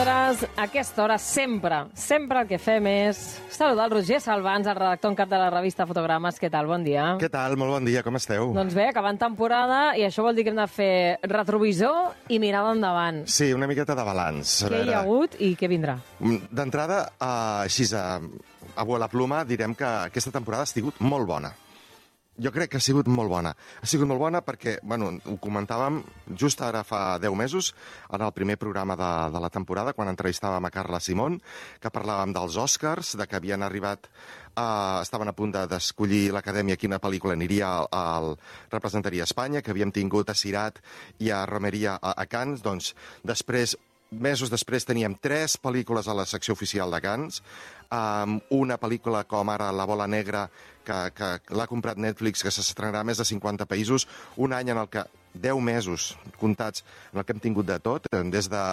nosaltres, a aquesta hora, sempre el que fem és saludar el Roger Salvans, el redactor en cap de la revista Fotogrames. Què tal? Bon dia. Què tal? Molt bon dia, com esteu? Doncs bé, acabant temporada, i això vol dir que hem de fer retrovisor i mirada endavant. Sí, una miqueta de balanç. Què hi ha hagut i què vindrà? D'entrada, així a bola pluma, direm que aquesta temporada ha sigut molt bona. Jo crec que ha sigut molt bona. Ha sigut molt bona perquè, bueno, ho comentàvem just ara fa 10 mesos, en el primer programa de la temporada, quan entrevistàvem a Carla Simón, que parlàvem dels Oscars, de que havien arribat, estaven a punt d'escollir l'Acadèmia quina pel·lícula aniria representaria a Espanya, que havíem tingut a Sirat i a Romeria a Cannes. Doncs després, mesos després, teníem 3 pel·lícules a la secció oficial de Cannes, una pel·lícula com ara La bola negra, que l'ha comprat Netflix, que s'estrenarà a més de 50 països, un any en el que 10 mesos comptats en el que hem tingut de tot, des de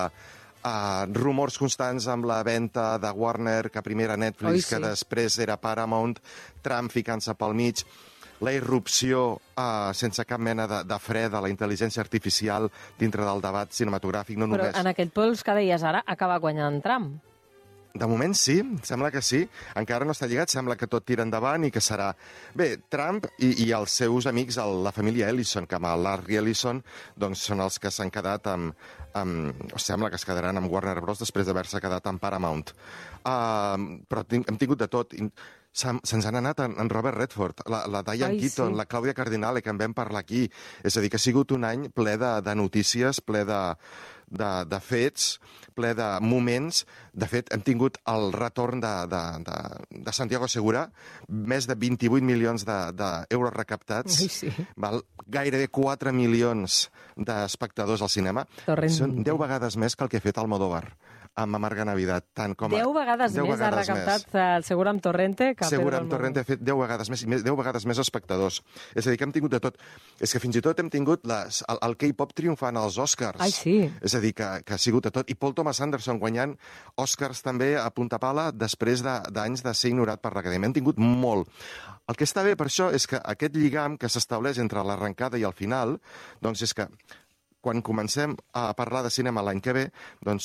rumors constants amb la venda de Warner, que primer era Netflix, que després era Paramount, Trump ficant-se pel mig, la irrupció sense cap mena de fre de la intel·ligència artificial dintre del debat cinematogràfic, no només... Però en aquell pols que deies ara acaba guanyant Trump. De moment sí, sembla que sí. Encara no està lligat, sembla que tot tira endavant i que serà... Bé, Trump i els seus amics, la família Ellison, que amb el Larry Ellison, doncs són els que s'han quedat sembla que es quedaran amb Warner Bros. Després d'haver-se quedat amb Paramount. Però hem tingut de tot. Se'ns han anat en Robert Redford, la Diane Keaton, la Clàudia Cardinale, que en vam parlar aquí. És a dir, que ha sigut un any ple de notícies, ple de fets, ple de moments. De fet, hem tingut el retorn de Santiago Segura, més de 28 milions d'euros recaptats, gairebé 4 milions d'espectadors al cinema. Són 10 vegades més que el que ha fet Almodóvar amb Amarga Navidad. 10 vegades més ha recaptat el Segura amb Torrente que Segura amb Torrente ha fet 10 vegades més, i 10 vegades més espectadors. És a dir, que hem tingut de tot. És que fins i tot hem tingut el K-pop triomfant als Oscars. Ai, sí. És a dir, que ha sigut de tot. I Paul Thomas Anderson guanyant Oscars també a punta pala després d'anys de ser ignorat per l'Acadèmia. Hem tingut molt. El que està bé per això és que aquest lligam que s'estableix entre l'arrencada i el final, doncs és que quan comencem a parlar de cinema l'any que ve,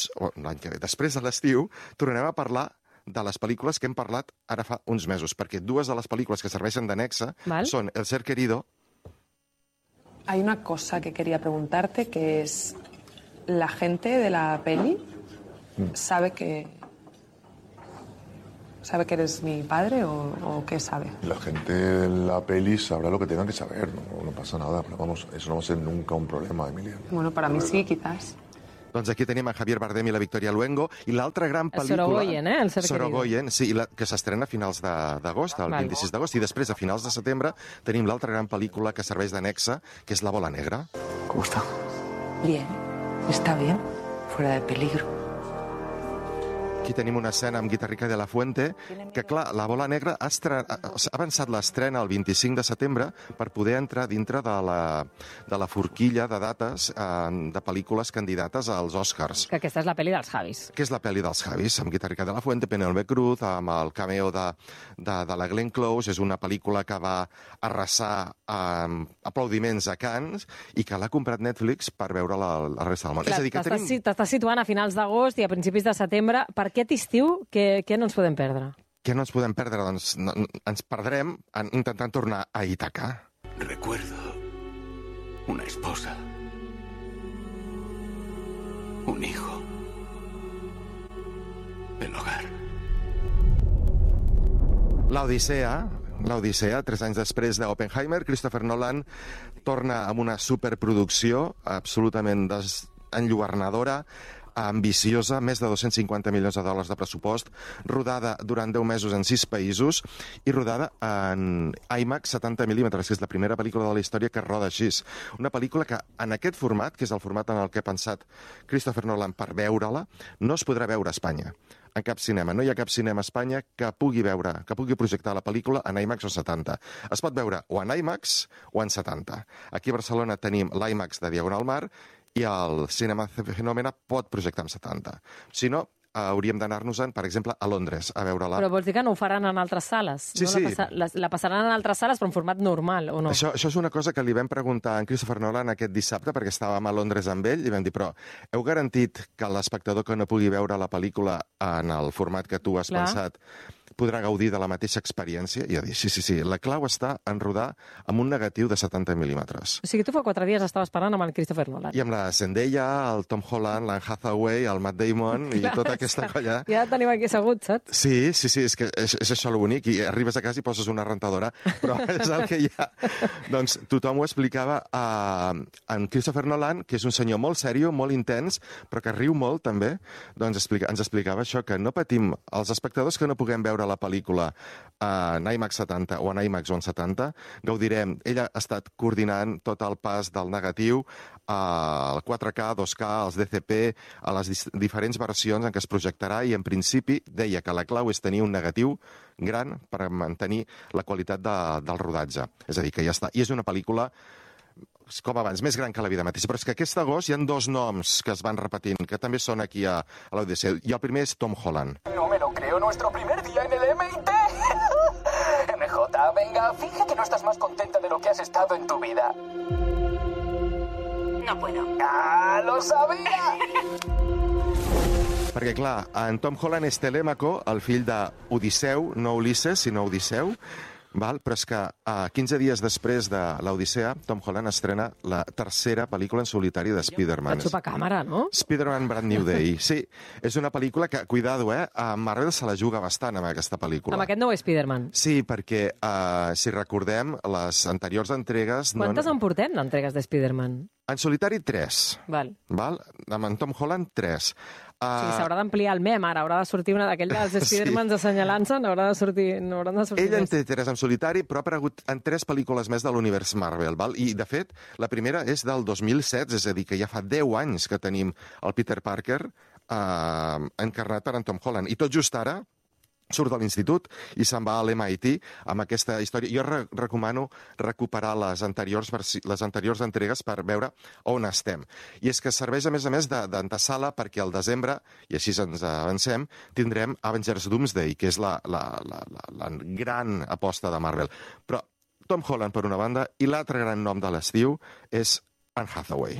després de l'estiu, tornarem a parlar de les pel·lícules que hem parlat ara fa uns mesos, perquè 2 de les pel·lícules que serveixen d'annexa són El ser querido. Hay una cosa que quería preguntarte, que es, ¿la gente de la peli sabe que eres mi padre o qué sabe? La gente de la peli sabrá lo que tengan que saber, no pasa nada, pero vamos, eso no va a ser nunca un problema, Emilia. Bueno, para mí sí, quizás. Doncs aquí tenim a Javier Bardem i la Victoria Luengo, i l'altra gran pel·lícula... Sorogoyen, El ser querido. Sorogoyen, sí, que s'estrena a finals d'agost, el 26 d'agost, i després, a finals de setembre, tenim l'altra gran pel·lícula que serveix d'annexa, que és La bola negra. ¿Cómo está? Bien, está bien, fuera de peligro. Aquí tenim una escena amb Guitarrica de la Fuente, que, clar, La bola negra ha avançat l'estrena el 25 de setembre per poder entrar dintre de la forquilla de dates de pel·lícules candidates als Oscars. Que aquesta és la pel·li dels Javis. Que és la pel·li dels Javis, amb Guitarrica de la Fuente, Penélope Cruz, amb el cameo de la Glenn Close. És una pel·lícula que va arrasar aplaudiments a Cannes i que l'ha comprat Netflix per veure-la a la resta del món. Clar, t'estàs situant a finals d'agost i a principis de setembre. Per aquest estiu, què no ens podem perdre? Què no ens podem perdre? Doncs ens perdrem intentant tornar a Ítaca. Recuerdo una esposa, un hijo, el hogar. L'Odissea, 3 anys després d'Oppenheimer, Christopher Nolan torna amb una superproducció absolutament enlluernadora, ambiciosa, més de 250 milions de dòlars de pressupost, rodada durant 10 mesos en 6 països i rodada en IMAX 70 mm, que és la primera pel·lícula de la història que roda així. Una pel·lícula que en aquest format, que és el format en el que ha pensat Christopher Nolan per veure-la, no es podrà veure a Espanya. En cap cinema. No hi ha cap cinema a Espanya que pugui projectar la pel·lícula en IMAX o 70. Es pot veure o en IMAX o en 70. Aquí a Barcelona tenim l'IMAX de Diagonal Mar i el Cinema Fenòmena pot projectar en 70. Si no, hauríem d'anar-nos-en, per exemple, a Londres, a veure-la. Però vols dir que no ho faran en altres sales? Sí, no? sí. La passaran en altres sales, però en format normal, o no? Això és una cosa que li vam preguntar a en Christopher Nolan aquest dissabte, perquè estàvem a Londres amb ell, i vam dir, però heu garantit que l'espectador que no pugui veure la pel·lícula en el format que tu has pensat podrà gaudir de la mateixa experiència? I ha dit, sí, la clau està en rodar amb un negatiu de 70 mil·límetres. O sigui, tu fa 4 dies estaves parlant amb el Christopher Nolan. I amb la Zendaya, el Tom Holland, l'Anne Hathaway, el Matt Damon i tota aquesta colla. Ja tenim aquí assegut, saps? Sí, és que és això l'únic, i arribes a casa i poses una rentadora, però és el que hi ha. Doncs tothom ho explicava a en Christopher Nolan, que és un senyor molt sèrio, molt intens, però que riu molt també, doncs ens explicava això, que no patim, els espectadors que no puguem veure la pel·lícula en IMAX 70 o en IMAX 170, gaudirem. Ella ha estat coordinant tot el pas del negatiu, el 4K, 2K, els DCP, a les diferents versions en què es projectarà, i en principi deia que la clau és tenir un negatiu gran per mantenir la qualitat del rodatge. És a dir, que ja està. I és una pel·lícula, com abans, més gran que la vida mateixa. Però és que aquest agost hi ha 2 noms que es van repetint, que també són aquí a l'Odissea. I el primer és Tom Holland. No me lo creo, nuestro primer día en el MIT. MJ, venga, finge que no estás más contenta de lo que has estado en tu vida. No puedo. ¡Ah, lo sabía! Perquè, clar, en Tom Holland és Telèmaco, el fill d'Odisseu, no Ulisses, sinó Odisseu, val? Però és que 15 dies després de l'Odissea, Tom Holland estrena la tercera pel·lícula en solitari de Spider-Man. Va xupar càmera, no? Spider-Man Brand New Day. Sí, és una pel·lícula que, cuidado, Marvel se la juga bastant amb aquesta pel·lícula. Amb aquest nou Spider-Man. Sí, perquè, si recordem, les anteriors entregues... Quantes en portem, d'entregues de Spider-Man? En solitari, 3. Val. Amb en Tom Holland, 3. O sigui, s'haurà d'ampliar el mem, ara. Haurà de sortir una d'aquell dels Spider-Mans assenyalant-se, n'haurà de sortir Ell en més. té 3 en solitari, però ha aparegut en 3 pel·lícules més de l'univers Marvel. Val? I, de fet, la primera és del 2007, és a dir, que ja fa 10 anys que tenim el Peter Parker encarnat per en Tom Holland. I tot just ara surt de l'institut i se'n va a l'MIT amb aquesta història. Jo recomano recuperar les anteriors entregues per veure on estem. I és que serveix, a més d'antesala perquè al desembre, i així ens avancem, tindrem Avengers Doomsday, que és la gran aposta de Marvel. Però Tom Holland, per una banda, i l'altre gran nom de l'estiu és Anne Hathaway.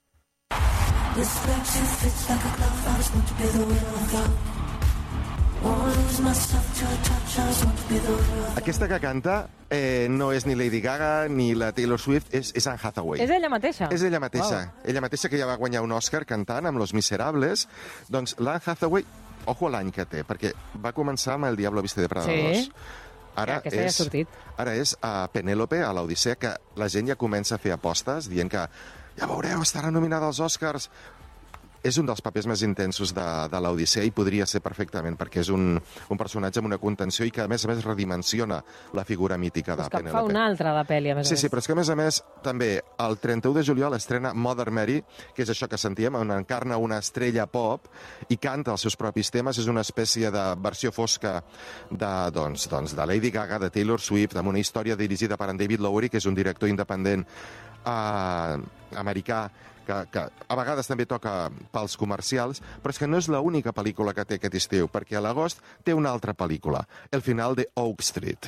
Aquesta que canta no és ni Lady Gaga ni la Taylor Swift, és Anne Hathaway. És ella mateixa? És ella mateixa. Wow. Ella mateixa, que ja va guanyar un Oscar cantant amb Los Miserables. Doncs l'Anne Hathaway, ojo l'any que té, perquè va començar amb El Diablo viste de Prada 2. Sí. Ara ja ha sortit. Ara és a Penélope, a l'Odissea, que la gent ja comença a fer apostes dient que ja veureu, estarà nominada als Oscars. És un dels papers més intensos de l'Odissea i podria ser perfectament, perquè és un personatge amb una contenció i que, a més, redimensiona la figura mítica de Penélope. Fa una altra de pel·li, a més. Sí, però és que, a més, també el 31 de juliol estrena Mother Mary, que és això que sentíem, on encarna una estrella pop i canta els seus propis temes. És una espècie de versió fosca de Lady Gaga, de Taylor Swift, amb una història dirigida per en David Lowery, que és un director independent americà, que a vegades també toca pels comercials, però és que no és l'única pel·lícula que té aquest estiu, perquè a l'agost té una altra pel·lícula, El final de Oak Street.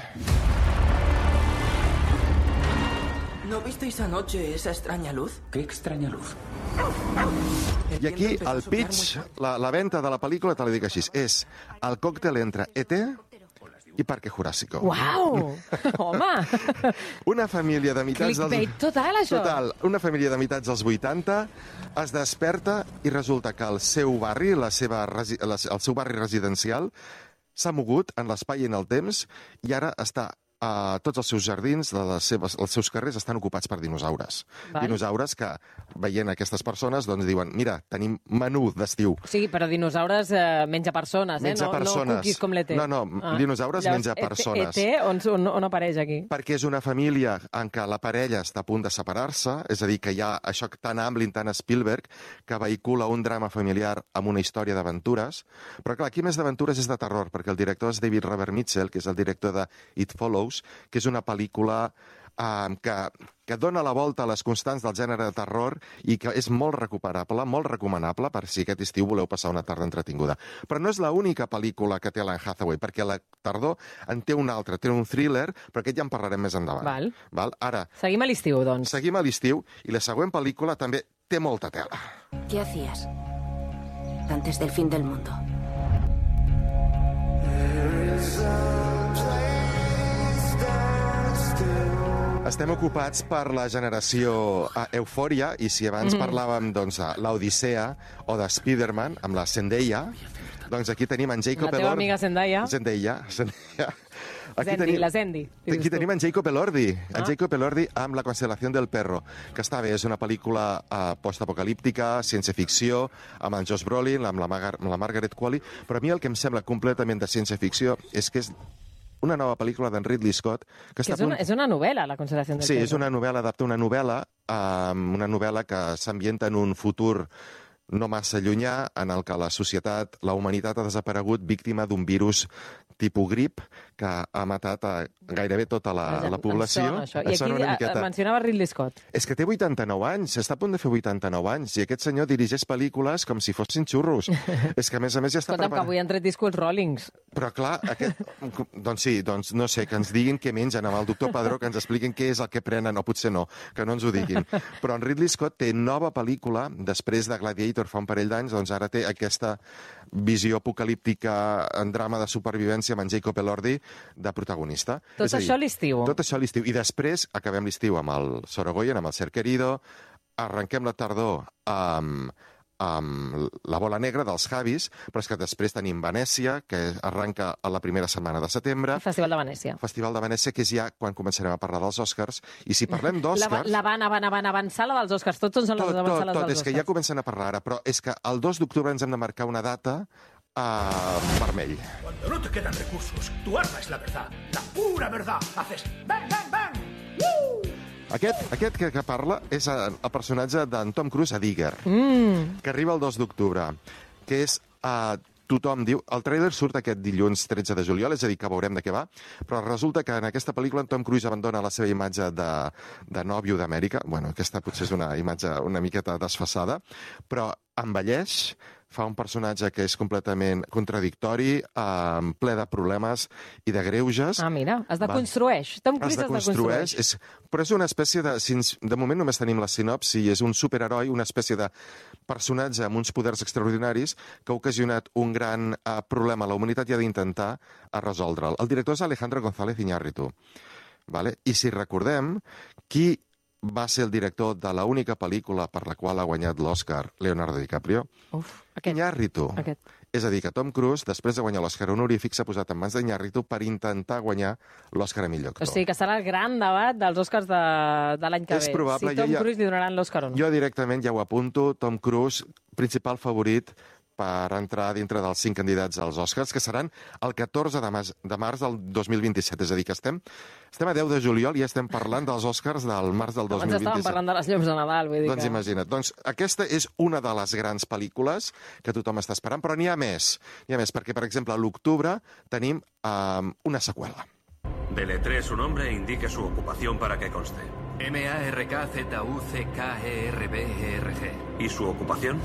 ¿No visteis anoche esa extraña luz? ¿Qué extraña luz? I aquí el pitch, la venda de la pel·lícula, te la dic així, és el còctel entre E.T. i Parque Jurásico. Uau! Home! Una família de mitjans dels... Clickbait total, això! Total. Una família de mitjans dels 80 es desperta i resulta que el seu barri, el seu barri residencial, s'ha mogut en l'espai i en el temps i ara està... tots els seus jardins, els seus carrers estan ocupats per dinosaures. Val. Dinosaures que, veient aquestes persones, doncs diuen, mira, tenim menú d'estiu. Sí, però dinosaures menja persones, Menja persones. No cookies com l'ET. No, dinosaures menja persones. ET on apareix aquí? Perquè és una família en què la parella està a punt de separar-se, és a dir, que hi ha això tan Amblin, tan Spielberg, que vehicula un drama familiar amb una història d'aventures. Però clar, aquí més d'aventures és de terror, perquè el director és David Robert Mitchell, que és el director de It Follows, que és una pel·lícula que dona la volta a les constants del gènere de terror i que és molt recuperable, molt recomanable per si aquest estiu voleu passar una tarda entretinguda. Però no és l'única pel·lícula que té l'Anne Hathaway, perquè la tardor en té una altra, té un thriller, però aquest ja en parlarem més endavant. Val. Ara, seguim a l'estiu, doncs. Seguim a l'estiu i la següent pel·lícula també té molta tela. ¿Qué hacías antes del fin del mundo? Estem ocupats per la generació Eufòria, i si abans parlàvem de l'Odissea o de Spider-Man, amb la Zendaya, doncs aquí tenim en Jacob Elordi. La teva amiga Zendaya. La Zendi. Aquí tenim en Jacob Elordi. En Jacob Elordi amb La constel·lació del perro, que està bé, és una pel·lícula postapocalíptica, ciència-ficció, amb en Josh Brolin, amb la Margaret Qualley, però a mi el que em sembla completament de ciència-ficció és que és una nova pel·lícula d'en Ridley Scott. És una novel·la, La constel·lació del perro. Sí, és una novel·la, adapta una novel·la que s'ambienta en un futur no massa llunyà, en el que la societat, la humanitat ha desaparegut víctima d'un virus tipus grip que ha matat gairebé tota la població. I aquí mencionava Ridley Scott. És que té 89 anys, està a punt de fer 89 anys, i aquest senyor dirigeix pel·lícules com si fossin xurros. És que, a més ja està preparat. Que avui han tret discos Rollings. Però, clar, doncs sí, no sé, que ens diguin què mengen amb el doctor Padró, que ens expliquin què és el que prenen, o potser no, que no ens ho diguin. Però en Ridley Scott té nova pel·lícula, després de Gladiator fa un parell d'anys, doncs ara té aquesta visió apocalíptica en drama de supervivència amb en Jacob Elordi de protagonista. Tot això a l'estiu. Tot això a l'estiu. I després acabem l'estiu amb el Sorogoyen, amb el Ser Querido, arrenquem la tardor amb La bola negra dels Javis, però és que després tenim Venècia, que arranca a la primera setmana de setembre. Festival de Venècia. Festival de Venècia, que és ja quan començarem a parlar dels Oscars. I si parlem d'Oscars... La van avançar-la dels Oscars. Tots són les avançades dels Oscars. Tot, és que ja comencen a parlar ara, però és que el 2 d'octubre ens hem de marcar una data vermell. Cuando no te quedan recursos, tu arma es la verdad, la pura verdad. Haces bang, bang, bang. Aquest que parla és el personatge d'en Tom Cruise a Digger, que arriba el 2 d'octubre, que és... Tothom diu... El tràiler surt aquest dilluns 13 de juliol, és a dir, que veurem de què va, però resulta que en aquesta pel·lícula en Tom Cruise abandona la seva imatge de nòvio d'Amèrica. Bueno, aquesta potser és una imatge una miqueta desfasada, però envelleix, fa un personatge que és completament contradictori, ple de problemes i de greuges. Mira, es deconstrueix. Tom Cruise es deconstrueix. Però és una espècie de... De moment només tenim la sinopsi, és un superheroi, una espècie de personatge amb uns poders extraordinaris que ha ocasionat un gran problema a la humanitat i ha d'intentar resoldre'l. El director és Alejandro González Iñárritu. I si recordem, qui va ser el director de l'única pel·lícula per la qual ha guanyat l'Oscar Leonardo DiCaprio? Iñárritu. És a dir, que Tom Cruise, després de guanyar l'Oscar honorífic, s'ha posat en mans d'Iñárritu per intentar guanyar l'Oscar a millor actor. O sigui, que serà el gran debat dels Oscars de l'any que ve. És probable. Si Tom Cruise li donaran l'Oscar o no. Jo directament ja ho apunto. Tom Cruise, principal favorit per entrar dintre dels 5 candidats als Oscars, que seran el 14 de març del 2027. És a dir, que estem a 10 de juliol i ja estem parlant dels Oscars del març del 2027. Abans estàvem parlant de les llums de Nadal, vull dir doncs imagina't. Doncs aquesta és una de les grans pel·lícules que tothom està esperant, però n'hi ha més. Perquè, per exemple, a l'octubre tenim una seqüela. Deletree su nombre e indique su ocupación para que conste. MARKZUCKERBERG. ¿Y su ocupación?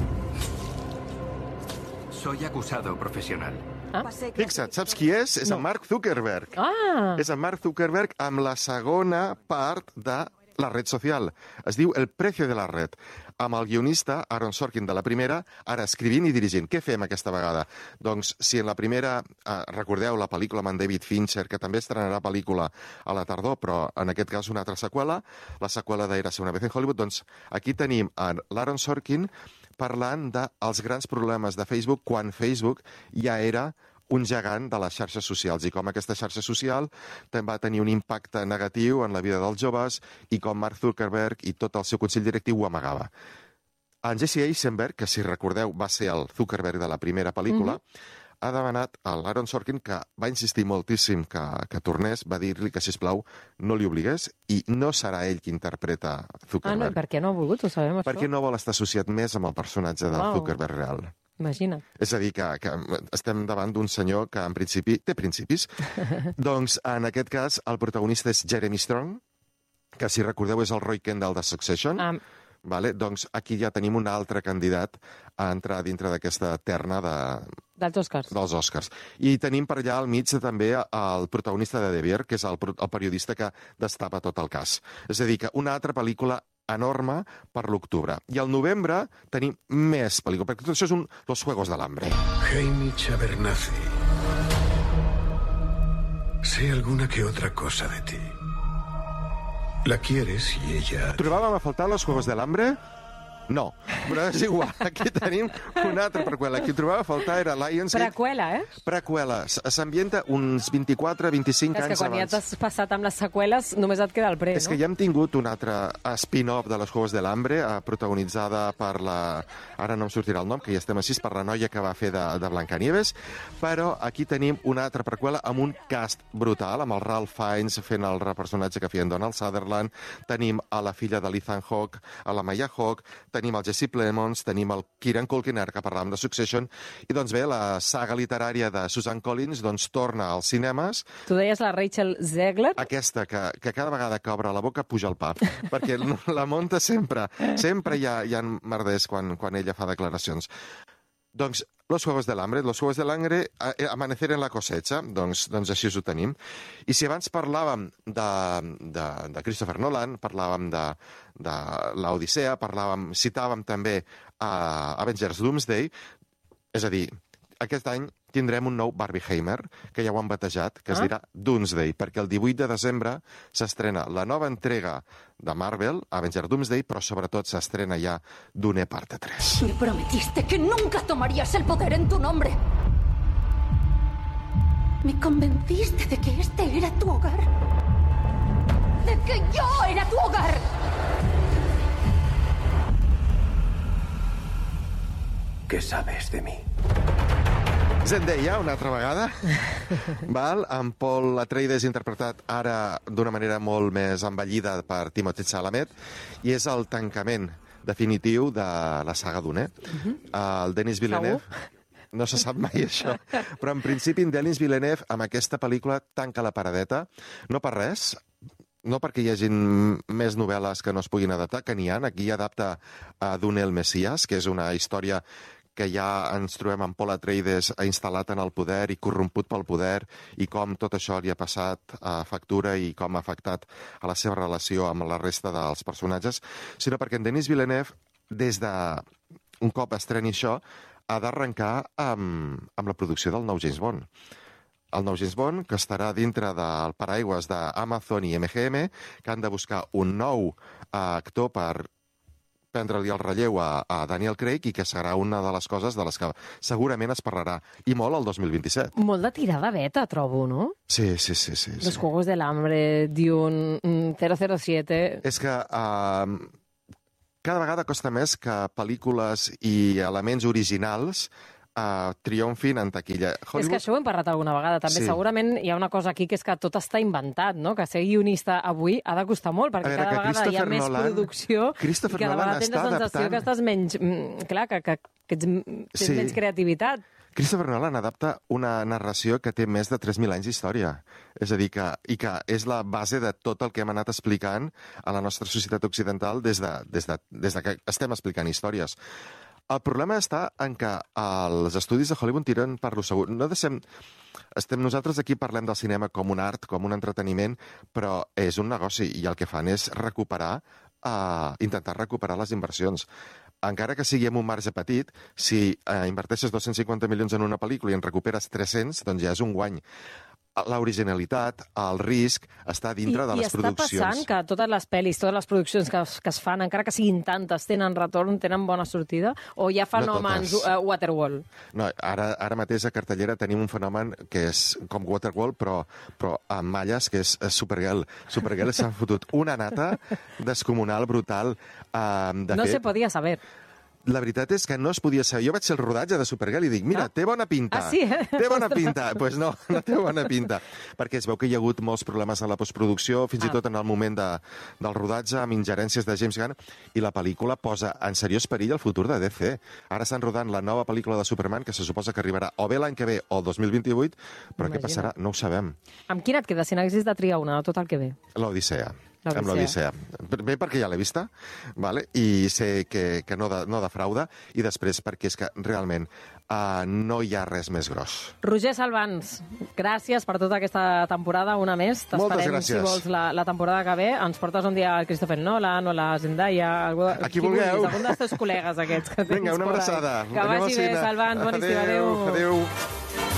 Soy acusado profesional. Fixa't, saps qui és? És en Mark Zuckerberg. És en Mark Zuckerberg amb la segona part de la red social. Es diu El precio de la red. Amb el guionista Aaron Sorkin de la primera, ara escrivint i dirigint. Què fem aquesta vegada? Doncs si en la primera, recordeu la pel·lícula amb en David Fincher, que també estrenarà pel·lícula a la tardor, però en aquest cas una altra seqüela, la seqüela d'Érase una vez en Hollywood, doncs aquí tenim l'Aaron Sorkin parlant dels grans problemes de Facebook quan Facebook ja era un gegant de les xarxes socials i com aquesta xarxa social també va tenir un impacte negatiu en la vida dels joves i com Mark Zuckerberg i tot el seu consell directiu ho amagava. En Jesse Eisenberg, que si recordeu va ser el Zuckerberg de la primera pel·lícula, ha demanat a l'Aaron Sorkin, que va insistir moltíssim que tornés, va dir-li que, sisplau, no li obligués i no serà ell qui interpreta Zuckerberg. No, per què no ha volgut? Ho sabem, això? Perquè no vol estar associat més amb el personatge del Zuckerberg real. Imagina't. És a dir, que estem davant d'un senyor que, en principi, té principis. Doncs, en aquest cas, el protagonista és Jeremy Strong, que si recordeu és el Roy Kendall de Succession. Vale? Doncs aquí ja tenim un altre candidat a entrar dintre d'aquesta terna dels Oscars. I tenim per allà al mig també el protagonista de The Bear, que és el periodista que destapa tot el cas. És a dir, que una altra pel·lícula enorme per l'octubre. I al novembre tenim més pel·lícules, perquè tot això és Los Juegos del Hambre. Hamish Abernathy. Sé alguna que otra cosa de ti. La quieres y ella... ¿Trobàvem a faltar Los Juegos del Hambre? No, però és igual. Aquí tenim una altra preqüela. Aquí trobava a faltar era Lionsgate. Preqüela, Preqüela. S'ambienta uns 24-25 anys abans. És que quan ja t'has passat amb les seqüeles només et queda el pre, no? És que ja hem tingut un altre spin-off de Los Juegos del Hambre, protagonitzada per ara no em sortirà el nom, que ja estem així, per la noia que va fer de Blancanieves, però aquí tenim una altra preqüela amb un cast brutal, amb el Ralph Fiennes fent el personatge que feia en Donald Sutherland, tenim a la filla de l'Ethan Hawke, a la Maya Hawke, tenim el Jesse Plemons, tenim el Kieran Culkin, que parlàvem de Succession, i doncs bé, la saga literària de Susan Collins doncs torna als cinemes. Tu deies la Rachel Zegler? Aquesta, que cada vegada que obre la boca puja el pa, perquè la munta sempre. Sempre hi ha merders quan ella fa declaracions. Doncs Los Juegos del Hambre, Amanecer en la cosecha, doncs així ho tenim. I si abans parlàvem de Christopher Nolan, parlàvem de l'Odissea, citàvem també Avengers Doomsday, és a dir, aquest any tindrem un nou Barbieheimer, que ja ho han batejat, que es dirà Doomsday, perquè el 18 de desembre s'estrena la nova entrega de Marvel, Avengers Doomsday, però sobretot s'estrena ja Dune parte 3. Me prometiste que nunca tomarías el poder en tu nombre. Me convenciste de que este era tu hogar. De que yo era tu hogar. ¿Qué sabes de mí? Zendaya, una altra vegada, val? Amb Paul Atreides interpretat ara d'una manera molt més envellida per Timothée Chalamet, i és el tancament definitiu de la saga Dune. El Denis Villeneuve... No se sap mai això, però en principi en Denis Villeneuve amb aquesta pel·lícula tanca la paradeta, no per res, no perquè hi hagin més novel·les que no es puguin adaptar, que n'hi ha. Aquí adapta a Dune el Messias, que és una història que ja ens trobem amb Paul Atreides instal·lat en el poder i corromput pel poder, i com tot això li ha passat a factura i com ha afectat a la seva relació amb la resta dels personatges, sinó perquè en Denis Villeneuve, des de un cop estreni això, ha d'arrencar amb la producció del nou James Bond. El nou James Bond, que estarà dintre del paraigües d'Amazon i MGM, que han de buscar un nou actor per prendre-li el relleu a Daniel Craig, i que serà una de les coses de les que segurament es parlarà, i molt el 2027. Molt de tirada beta, trobo, no? Sí. Los Juegos del Hambre, Dune, 007... És que cada vegada costa més que pel·lícules i elements originals triomfin en taquilla. Hollywood... És que això ho hem parlat alguna vegada, també. Sí. Segurament hi ha una cosa aquí, que és que tot està inventat, no? Que ser guionista avui ha de costar molt, perquè cada vegada hi ha més producció i cada vegada tens la sensació que estàs menys... Clar, que tens menys creativitat. Christopher Nolan adapta una narració que té més de 3.000 anys d'història. És a dir, que és la base de tot el que hem anat explicant a la nostra societat occidental des de que estem explicant històries. El problema està en que els estudis de Hollywood tiren per lo segur. Nosaltres aquí parlem del cinema com un art, com un entreteniment, però és un negoci, i el que fan és intentar recuperar les inversions. Encara que sigui amb un marge petit, si inverteixes 250 milions en una pel·lícula i en recuperes 300, doncs ja és un guany. L'originalitat, el risc, està dintre de les produccions. I està passant que totes les pel·lis, totes les produccions que es fan, encara que siguin tantes, tenen retorn, tenen bona sortida? O hi ha fenòmens Waterworld? No, ara mateix a cartellera tenim un fenomen que és com Waterworld, però amb malles, que és Supergirl. Supergirl s'ha fotut una nata descomunal, brutal. No se podia saber. La veritat és que no es podia saber. Jo vaig ser al rodatge de Supergirl i dic, mira, té bona pinta. Ah, sí? Té bona pinta. Doncs pues no té bona pinta. Perquè es veu que hi ha hagut molts problemes a la postproducció, fins i tot en el moment del rodatge, amb ingerències de James Gunn, i la pel·lícula posa en seriós perill el futur de DC. Ara estan rodant la nova pel·lícula de Superman, que se suposa que arribarà o bé l'any que ve o el 2028, però què passarà? No ho sabem. Amb quina et quedes, si n'haguessis de triar una de tot el que ve? L'Odissea. amb l'Odissea. Primer perquè ja l'he vista, vale? I sé que no defrauda, i després perquè és que realment no hi ha res més gros. Roger Salvans, gràcies per tota aquesta temporada, una més. T'esperem, si vols, la temporada que ve. Ens portes un dia al Christopher Nolan o la Zendaya, a qui vulgueu. Algun dels teus col·legues aquests que tens. Vinga, una abraçada. Que vagi bé, Salvans, bon estiu, adéu. Adéu.